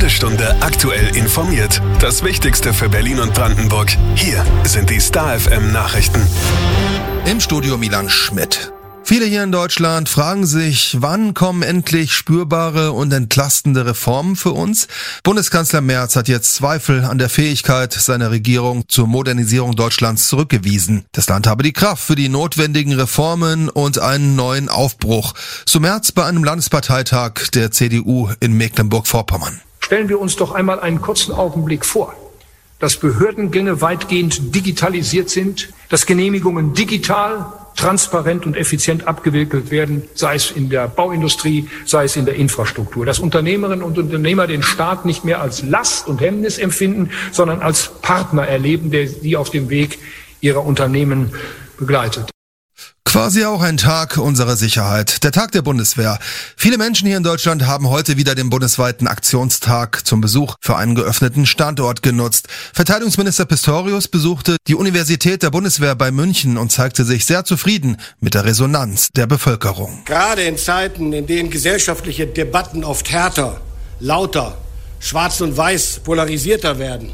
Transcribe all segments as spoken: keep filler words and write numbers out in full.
Stunde aktuell informiert. Das Wichtigste für Berlin und Brandenburg. Hier sind die Star F M Nachrichten. Im Studio Milan Schmidt. Viele hier in Deutschland fragen sich, wann kommen endlich spürbare und entlastende Reformen für uns? Bundeskanzler Merz hat jetzt Zweifel an der Fähigkeit seiner Regierung zur Modernisierung Deutschlands zurückgewiesen. Das Land habe die Kraft für die notwendigen Reformen und einen neuen Aufbruch. So Merz bei einem Landesparteitag der C D U in Mecklenburg-Vorpommern. Stellen wir uns doch einmal einen kurzen Augenblick vor, dass Behördengänge weitgehend digitalisiert sind, dass Genehmigungen digital, transparent und effizient abgewickelt werden, sei es in der Bauindustrie, sei es in der Infrastruktur. Dass Unternehmerinnen und Unternehmer den Staat nicht mehr als Last und Hemmnis empfinden, sondern als Partner erleben, der sie auf dem Weg ihrer Unternehmen begleitet. Quasi auch ein Tag unserer Sicherheit, der Tag der Bundeswehr. Viele Menschen hier in Deutschland haben heute wieder den bundesweiten Aktionstag zum Besuch für einen geöffneten Standort genutzt. Verteidigungsminister Pistorius besuchte die Universität der Bundeswehr bei München und zeigte sich sehr zufrieden mit der Resonanz der Bevölkerung. Gerade in Zeiten, in denen gesellschaftliche Debatten oft härter, lauter, schwarz und weiß polarisierter werden,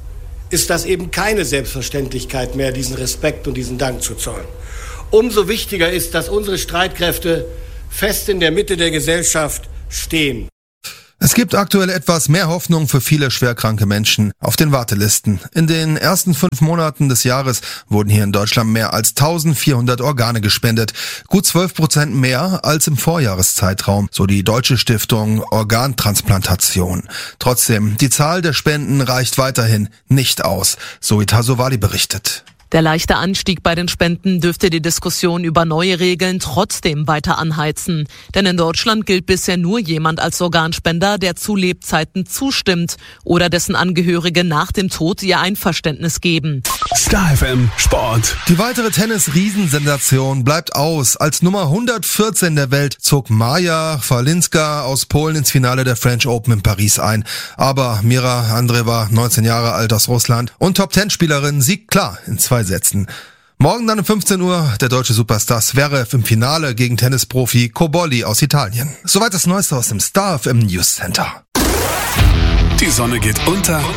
ist das eben keine Selbstverständlichkeit mehr, diesen Respekt und diesen Dank zu zollen. Umso wichtiger ist, dass unsere Streitkräfte fest in der Mitte der Gesellschaft stehen. Es gibt aktuell etwas mehr Hoffnung für viele schwerkranke Menschen auf den Wartelisten. In den ersten fünf Monaten des Jahres wurden hier in Deutschland mehr als eintausendvierhundert Organe gespendet. Gut zwölf Prozent mehr als im Vorjahreszeitraum, so die Deutsche Stiftung Organtransplantation. Trotzdem, die Zahl der Spenden reicht weiterhin nicht aus, so Itasovali berichtet. Der leichte Anstieg bei den Spenden dürfte die Diskussion über neue Regeln trotzdem weiter anheizen. Denn in Deutschland gilt bisher nur jemand als Organspender, der zu Lebzeiten zustimmt oder dessen Angehörige nach dem Tod ihr Einverständnis geben. Star F M Sport. Die weitere Tennis-Riesensensation bleibt aus. Als Nummer hundertvierzehn der Welt zog Maja Falinska aus Polen ins Finale der French Open in Paris ein. Aber Mira Andreeva, neunzehn Jahre alt aus Russland und Top-Ten-Spielerin, siegt klar in zwei Sätzen. Morgen dann um fünfzehn Uhr der deutsche Superstar Zverev im Finale gegen Tennisprofi Cobolli aus Italien. Soweit das Neueste aus dem Star F M News Center. Die Sonne geht unter